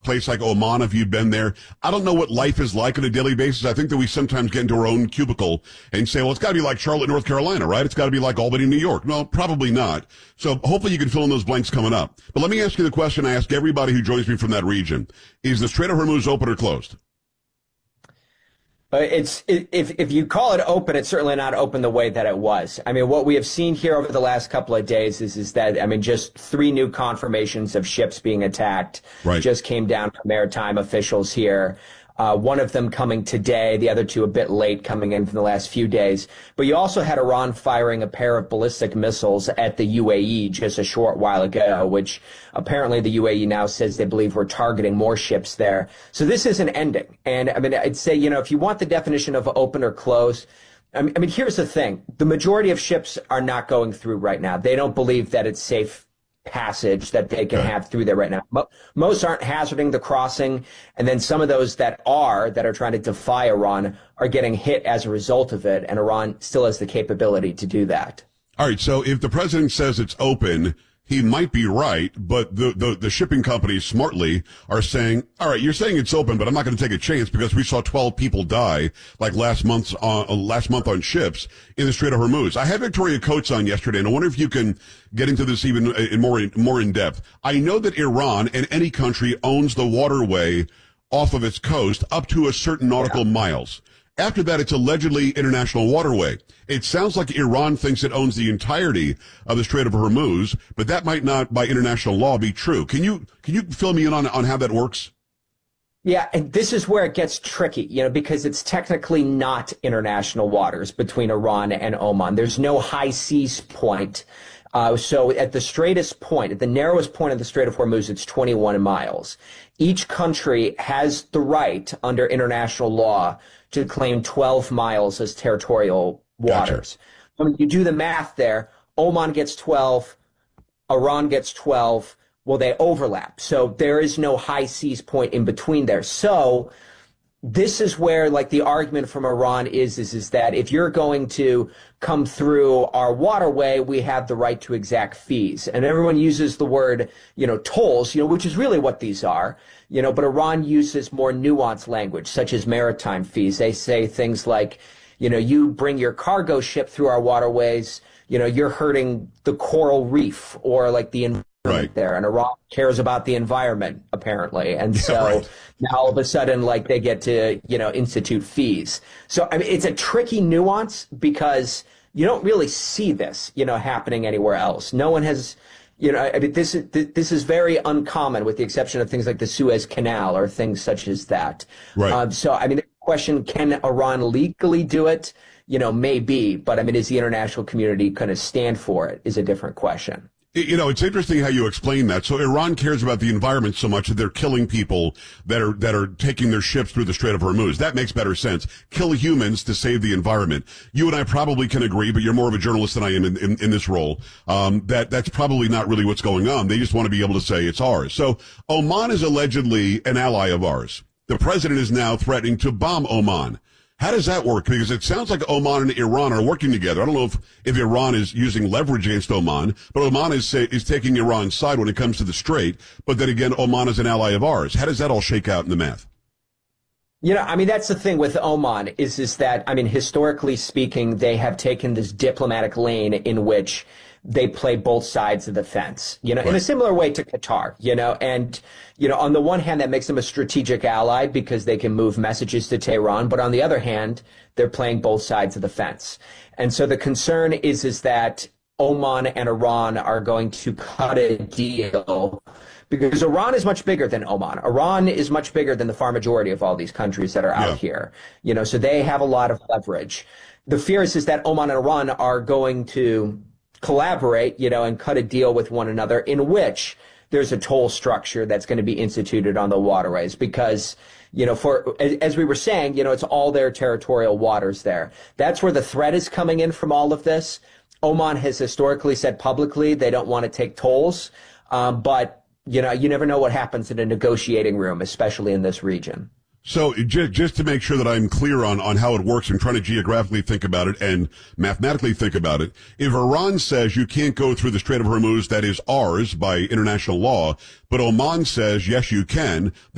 place like Oman, if you've been there. I don't know what life is like on a daily basis. I think that we sometimes get into our own cubicle and say, well, it's got to be like Charlotte, North Carolina, right? It's got to be like Albany, New York. No, probably not. So hopefully you can fill in those blanks coming up. But let me ask you the question I ask everybody who joins me from that region. Is the Strait of Hormuz open or closed? If you call it open, it's certainly not open the way that it was. I mean, what we have seen here over the last couple of days is that, I mean, just 3 new confirmations of ships being attacked just came down from maritime officials here. One of them coming today, the other 2 a bit late, coming in from the last few days. But you also had Iran firing a pair of ballistic missiles at the UAE just a short while ago, which apparently the UAE now says they believe we're targeting more ships there. So this isn't ending. And I mean, I'd say, you know, if you want the definition of open or closed, I mean, here's the thing. The majority of ships are not going through right now. They don't believe that it's safe passage that they can have through there right now. Most aren't hazarding the crossing, and then some of those that are trying to defy Iran are getting hit as a result of it, and Iran still has the capability to do that. All right, so if the president says it's open, he might be right, but the shipping companies smartly are saying, all right, you're saying it's open, but I'm not going to take a chance because we saw 12 people die like last month on ships in the Strait of Hormuz. I had Victoria Coates on yesterday, and I wonder if you can get into this even more in depth. I know that Iran and any country owns the waterway off of its coast up to a certain nautical miles. After that, it's allegedly international waterway. It sounds like Iran thinks it owns the entirety of the Strait of Hormuz, but that might not, by international law, be true. Can you fill me in on how that works? Yeah, and this is where it gets tricky, you know, because it's technically not international waters between Iran and Oman. There's no high seas point. So at the straightest point, at the narrowest point of the Strait of Hormuz, it's 21 miles. Each country has the right under international law to claim 12 miles as territorial waters. Gotcha. When you do the math there, Oman gets 12, Iran gets 12. Well, they overlap. So there is no high seas point in between there. So this is where, like, the argument from Iran is that if you're going to come through our waterway, we have the right to exact fees. And everyone uses the word, you know, tolls, you know, which is really what these are, you know, but Iran uses more nuanced language, such as maritime fees. They say things like, you know, you bring your cargo ship through our waterways, you know, you're hurting the coral reef or like the environment there. And Iran cares about the environment, apparently. And so now all of a sudden, like, they get to, you know, institute fees. So, I mean, it's a tricky nuance because you don't really see this, you know, happening anywhere else. No one has, you know, I mean, this is very uncommon with the exception of things like the Suez Canal or things such as that. Right. So, I mean, the question, can Iran legally do it? You know, maybe, but I mean, is the international community going to stand for it is a different question. You know, it's interesting how you explain that. So Iran cares about the environment so much that they're killing people that are taking their ships through the Strait of Hormuz. That makes better sense. Kill humans to save the environment. You and I probably can agree, but you're more of a journalist than I am in this role. That's probably not really what's going on. They just want to be able to say it's ours. So Oman is allegedly an ally of ours. The president is now threatening to bomb Oman. How does that work? Because it sounds like Oman and Iran are working together. I don't know if Iran is using leverage against Oman, but Oman is taking Iran's side when it comes to the Strait. But then again, Oman is an ally of ours. How does that all shake out in the math? You know, I mean, that's the thing with Oman is that, I mean, historically speaking, they have taken this diplomatic lane in which they play both sides of the fence, you know, in a similar way to Qatar, you know, and, you know, on the one hand, that makes them a strategic ally because they can move messages to Tehran. But on the other hand, they're playing both sides of the fence. And so the concern is that Oman and Iran are going to cut a deal because Iran is much bigger than Oman. Iran is much bigger than the far majority of all these countries that are out here, you know, so they have a lot of leverage. The fear is that Oman and Iran are going to collaborate, you know, and cut a deal with one another in which there's a toll structure that's going to be instituted on the waterways because, you know, as we were saying, you know, it's all their territorial waters there. That's where the threat is coming in from all of this. Oman has historically said publicly they don't want to take tolls, but, you know, you never know what happens in a negotiating room, especially in this region. So just to make sure that I'm clear on how it works, I'm trying to geographically think about it and mathematically think about it. If Iran says you can't go through the Strait of Hormuz, that is ours by international law, but Oman says, yes, you can,